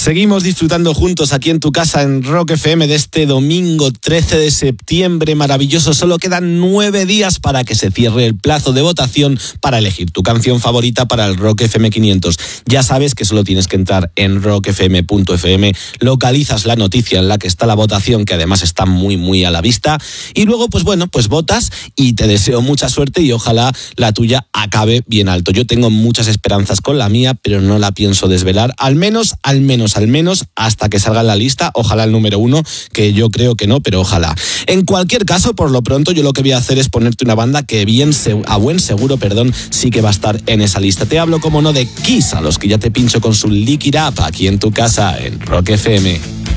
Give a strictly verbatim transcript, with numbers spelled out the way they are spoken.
Seguimos disfrutando juntos aquí en tu casa en Rock F M de este domingo trece de septiembre, maravilloso. Solo quedan nueve días para que se cierre el plazo de votación para elegir tu canción favorita para el Rock F M quinientos. Ya sabes que solo tienes que entrar en rock f m punto f m, localizas la noticia en la que está la votación, que además está muy muy a la vista, y luego pues bueno, pues votas y te deseo mucha suerte y ojalá la tuya acabe bien alto. Yo tengo muchas esperanzas con la mía, pero no la pienso desvelar, al menos, al menos al menos hasta que salga en la lista, ojalá el número uno, que yo creo que no, pero ojalá. En cualquier caso, por lo pronto, yo lo que voy a hacer es ponerte una banda que bien a buen seguro, perdón, sí que va a estar en esa lista. Te hablo, como no, de Kiss, a los que ya te pincho con su Lick It Up aquí en tu casa, en Rock F M.